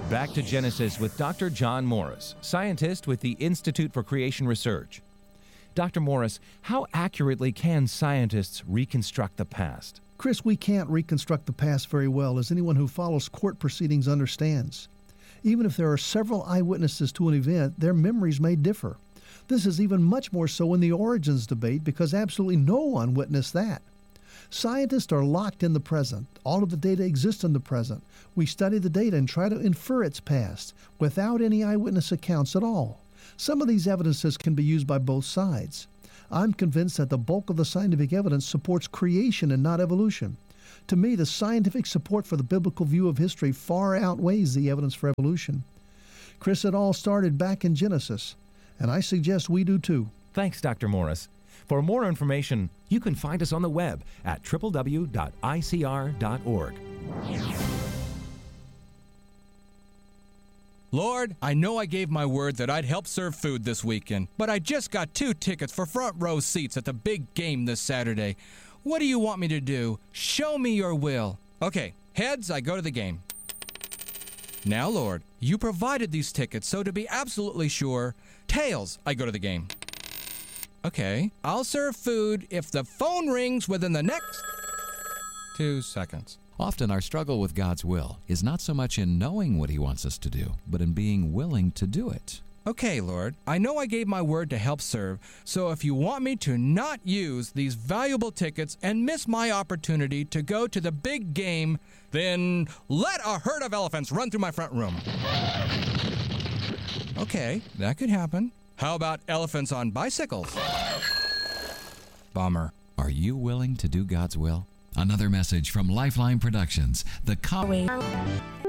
Back to Genesis with Dr. John Morris, scientist with the Institute for Creation Research. Dr. Morris, how accurately can scientists reconstruct the past? Chris, we can't reconstruct the past very well, as anyone who follows court proceedings understands. Even if there are several eyewitnesses to an event, their memories may differ. This is even much more so in the origins debate because absolutely no one witnessed that. Scientists are locked in the present. All of the data exists in the present. We study the data and try to infer its past without any eyewitness accounts at all. Some of these evidences can be used by both sides. I'm convinced that the bulk of the scientific evidence supports creation and not evolution. To me, the scientific support for the biblical view of history far outweighs the evidence for evolution. Chris, it all started back in Genesis, and I suggest we do too. Thanks, Dr. Morris. For more information, you can find us on the web at www.icr.org. Lord, I know I gave my word that I'd help serve food this weekend, but I just got 2 tickets for front row seats at the big game this Saturday. What do you want me to do? Show me your will. Okay, heads, I go to the game. Now, Lord, you provided these tickets, so to be absolutely sure, tails, I go to the game. Okay, I'll serve food if the phone rings within the next 2 seconds. Often our struggle with God's will is not so much in knowing what He wants us to do, but in being willing to do it. Okay, Lord, I know I gave my word to help serve, so if you want me to not use these valuable tickets and miss my opportunity to go to the big game, then let a herd of elephants run through my front room. Okay, that could happen. How about elephants on bicycles? Bummer. Are you willing to do God's will? Another message from Lifeline Productions, the